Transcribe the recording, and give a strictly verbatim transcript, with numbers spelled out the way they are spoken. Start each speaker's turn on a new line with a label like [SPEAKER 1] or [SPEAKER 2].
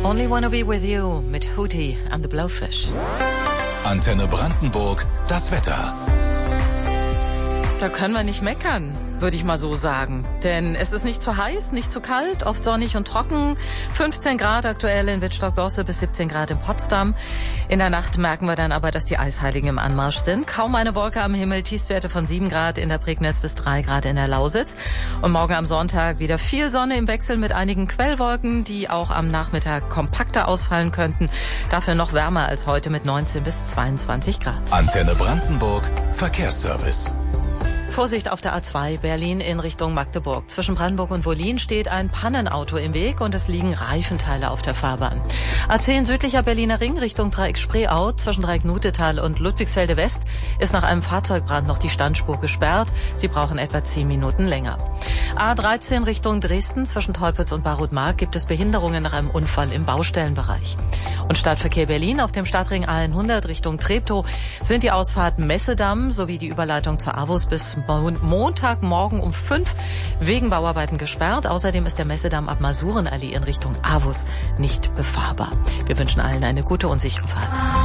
[SPEAKER 1] Only Wanna Be With You mit Hootie and the Blowfish.
[SPEAKER 2] Antenne Brandenburg, das Wetter.
[SPEAKER 1] Da können wir nicht meckern, würde ich mal so sagen. Denn es ist nicht zu heiß, nicht zu kalt, oft sonnig und trocken. fünfzehn Grad aktuell in Wittstock-Bosse bis siebzehn Grad in Potsdam. In der Nacht merken wir dann aber, dass die Eisheiligen im Anmarsch sind. Kaum eine Wolke am Himmel, Tiefstwerte von sieben Grad in der Prignitz bis drei Grad in der Lausitz. Und morgen am Sonntag wieder viel Sonne im Wechsel mit einigen Quellwolken, die auch am Nachmittag kompakter ausfallen könnten. Dafür noch wärmer als heute mit neunzehn bis zweiundzwanzig Grad.
[SPEAKER 2] Antenne Brandenburg, Verkehrsservice.
[SPEAKER 1] Vorsicht auf der A zwei Berlin in Richtung Magdeburg. Zwischen Brandenburg und Wollin steht ein Pannenauto im Weg und es liegen Reifenteile auf der Fahrbahn. A zehn südlicher Berliner Ring Richtung Dreieck Spreeau zwischen Dreieck Nutetal und Ludwigsfelde West ist nach einem Fahrzeugbrand noch die Standspur gesperrt. Sie brauchen etwa zehn Minuten länger. A dreizehn Richtung Dresden zwischen Teupitz und Barutmark gibt es Behinderungen nach einem Unfall im Baustellenbereich. Und Stadtverkehr Berlin auf dem Stadtring A hundert Richtung Treptow sind die Ausfahrten Messedamm sowie die Überleitung zur Avus bis Montagmorgen um fünf wegen Bauarbeiten gesperrt. Außerdem ist der Messedamm ab Masurenallee in Richtung Avus nicht befahrbar. Wir wünschen allen eine gute und sichere Fahrt.